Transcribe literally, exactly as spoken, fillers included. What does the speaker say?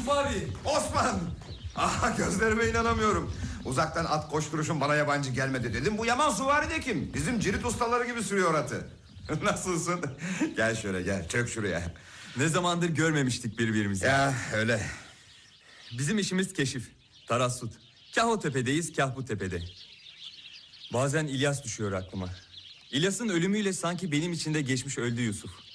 Yusuf abi. Osman! Ah, gözlerime inanamıyorum. Uzaktan at koşturuşun bana yabancı gelmedi dedim. Bu Yaman Suvari de kim? Bizim cirit ustaları gibi sürüyor atı. Nasılsın? Gel şöyle gel, çök şuraya. Ne zamandır görmemiştik birbirimizi. Ya öyle. Bizim işimiz keşif, tarassut. Kah o tepedeyiz, kah bu tepede. Bazen İlyas düşüyor aklıma. İlyas'ın ölümüyle sanki benim içinde geçmiş öldü Yusuf.